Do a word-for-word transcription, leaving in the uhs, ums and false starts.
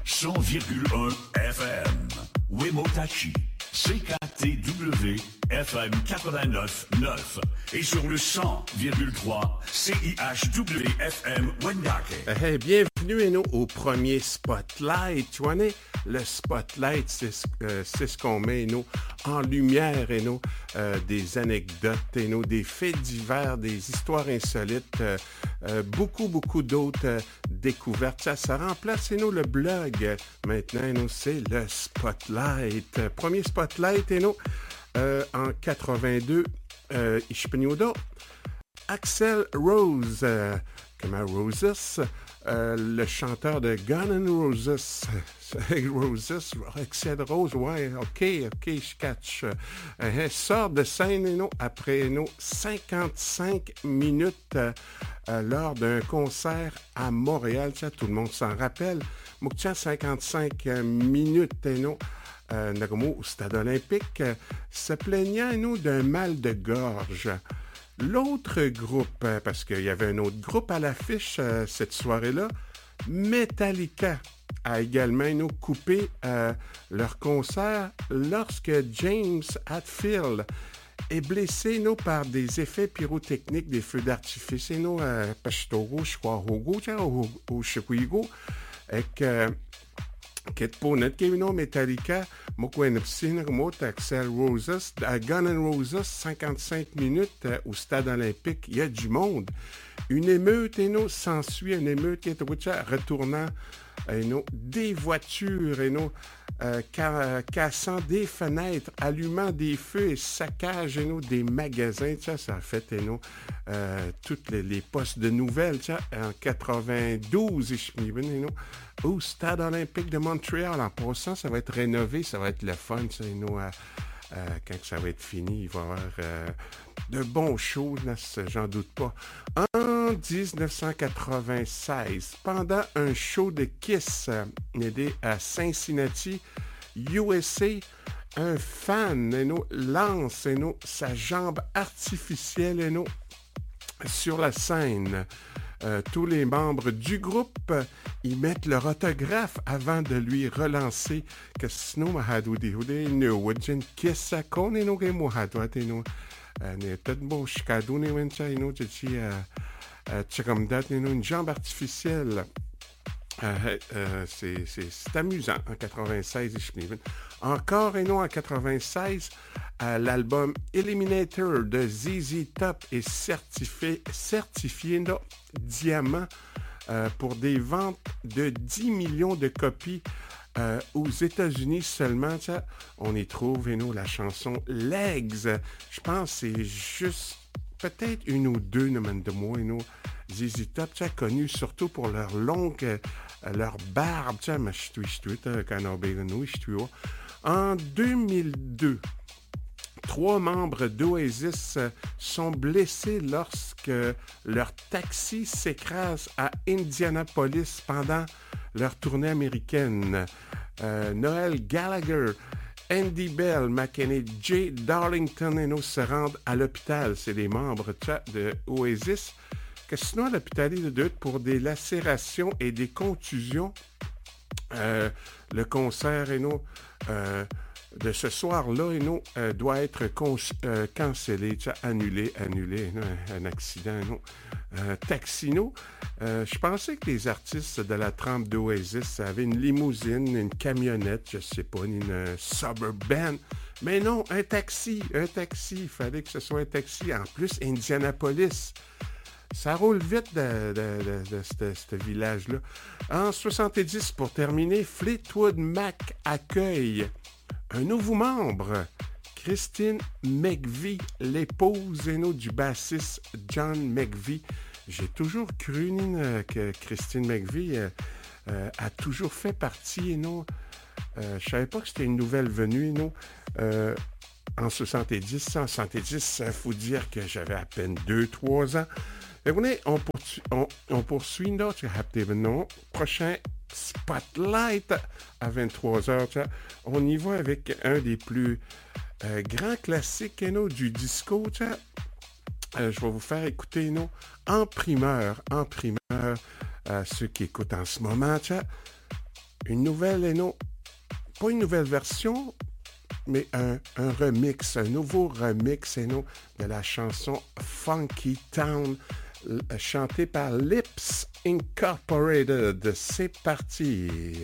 cent virgule un F M. Wemotachi, C K T W F M quatre-vingt-neuf neuf et sur le cent virgule trois C I H W F M Wendake. Hey, bienvenue et nous au premier Spotlight. Tu vois, le Spotlight, c'est ce, euh, c'est ce qu'on met nous en lumière et nous euh, des anecdotes et nous des faits divers, des histoires insolites, euh, euh, beaucoup beaucoup d'autres euh, découvertes. Ça, ça remplace et nous le blog. Maintenant, nous c'est le Spotlight. Premier Spotlight et nous euh, en quatre-vingt-deux. Euh, ich bin Yoda. Axl Rose, euh, comment Roses, euh, le chanteur de Guns N' Roses, Roses, Axl Rose, ouais, ok, ok, je catch. Euh, sort de scène, et nous, après nous, cinquante-cinq minutes euh, euh, lors d'un concert à Montréal, ça, tout le monde s'en rappelle. Mouktia, cinquante-cinq minutes, et nous, Euh, Nagomo, au stade olympique, euh, se plaignant, nous, d'un mal de gorge. L'autre groupe, euh, parce qu'il y avait un autre groupe à l'affiche euh, cette soirée-là, Metallica, a également, nous, coupé euh, leur concert lorsque James Hetfield est blessé, nous, par des effets pyrotechniques, des feux d'artifice, et nous, euh, Pachitoro, Chikwahogo, au Chiquigo, et que Ket po net kevino Metallica, mokwen psin remot Axl Roses, à Guns N' Roses, cinquante-cinq minutes euh, au stade olympique, il y a du monde. Une émeute, et nous, s'ensuit une émeute qui est retournant, et nous, des voitures, et nous, euh, ca- cassant des fenêtres, allumant des feux et saccage, et nous, des magasins, ça, ça a fait, et nous, euh, toutes les, les postes de nouvelles, ça, en quatre-vingt-douze, et nous, au Stade olympique de Montréal. En passant, ça va être rénové, ça va être le fun, ça, et nous, euh, euh, quand ça va être fini, il va y avoir euh, de bons shows, là, j'en doute pas. En dix-neuf cent quatre-vingt-seize, pendant un show de Kiss, euh, aidé à Cincinnati, U S A, un fan, et nous, lance, et nous, sa jambe artificielle, et nous, sur la scène. Euh, tous les membres du groupe, euh, ils mettent leur autographe avant de lui relancer que sinon mahadudi hude ne wajin kissa kone no ge mohadwate no ne tad bo shikadu ne wencha ino jichi tchakamdat no une jambe artificielle. Euh, euh, c'est, c'est, c'est amusant en quatre-vingt-seize. Encore et non en quatre-vingt-seize, euh, l'album Eliminator de Z Z Top est certifié, certifié là, diamant euh, pour des ventes de dix millions de copies euh, aux États-Unis seulement. Ça, on y trouve et nous la chanson Legs. Je pense que c'est juste peut-être une ou deux de moi et nous. Z Z Top, tu as connu surtout pour leur longue, euh, leur barbe, tu sais, en deux mille deux, trois membres d'Oasis sont blessés lorsque leur taxi s'écrase à Indianapolis pendant leur tournée américaine. Euh, Noel Gallagher, Andy Bell, McKinney, Jay Darlington et nous se rendent à l'hôpital. C'est les membres de Oasis. Que sinon à l'hôpital de deux pour des lacérations et des contusions. Euh, le concert et nous, euh, de ce soir-là et nous, euh, doit être cons- euh, cancellé, annulé, annulé, un, un accident. Non. Euh, Taxino, euh, je pensais que les artistes de la trempe d'Oasis avaient une limousine, une camionnette, je sais pas, une, une Suburban. Mais non, un taxi, un taxi, il fallait que ce soit un taxi. En plus, Indianapolis. Ça roule vite de, de, de, de ce, ce village-là. En soixante-dix, pour terminer, Fleetwood Mac accueille un nouveau membre, Christine McVie, l'épouse et nous du bassiste John McVie. J'ai toujours cru Nina, que Christine McVie euh, euh, a toujours fait partie, et non, euh, je savais pas que c'était une nouvelle venue, non. Euh, en soixante-dix, en soixante-dix, il faut dire que j'avais à peine deux trois ans. Et vous voyez, on poursuit, on, on poursuit notre non, prochain Spotlight à vingt-trois heures. On y va avec un des plus euh, grands classiques no, du disco. Euh, je vais vous faire écouter no, en primeur, en primeur, euh, ceux qui écoutent en ce moment. une nouvelle, et non, pas une nouvelle version, mais un, un remix, un nouveau remix, et non, de la chanson Funky Town, chantée par Lips Incorporated. C'est parti!